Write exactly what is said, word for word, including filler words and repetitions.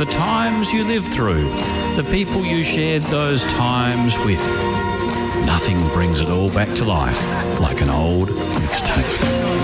the times you lived through, the people you shared those times with. Nothing brings it all back to life like an old mixtape.